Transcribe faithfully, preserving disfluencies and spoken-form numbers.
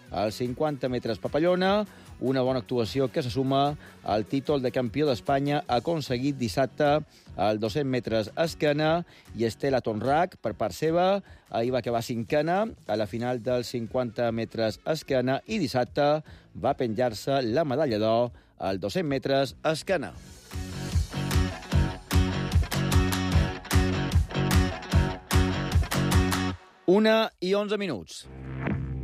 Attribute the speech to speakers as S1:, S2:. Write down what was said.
S1: als cinquanta metres papallona, una bona actuació que se suma al títol de campió d'Espanya aconseguit dissabte al dos-cents metres esquena, i Estela Tonrac, per part seva, ahir va acabar cinquena a la final dels cinquanta metres esquena i dissabte va penjar-se la medalla d'or al dos-cents metres esquena. Una i onze minuts.